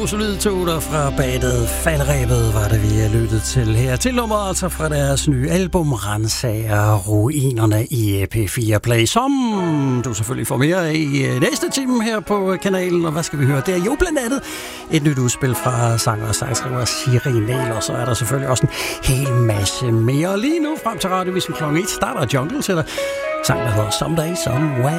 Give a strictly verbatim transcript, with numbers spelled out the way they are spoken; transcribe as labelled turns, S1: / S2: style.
S1: Solide toner fra bandet Faldrebet var det, vi lyttede til her. Til nummeret altså fra deres nye album Ransager Ruinerne i P fire Play, som du selvfølgelig får mere af i næste time her på kanalen. Og hvad skal vi høre? Det er jo blandt andet et nyt udspil fra sanger og sangskriver Siri Neil, og så er der selvfølgelig også en hel masse mere. Lige nu frem til radioavisen klokken et starter Jungle til dig. Sang, der hedder Someday Somewhere.